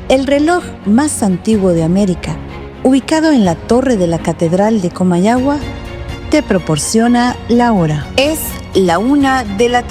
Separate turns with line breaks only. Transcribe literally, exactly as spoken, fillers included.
El reloj más antiguo de América, ubicado en la torre de la Catedral de Comayagua, te proporciona la hora. Es la una de la tarde.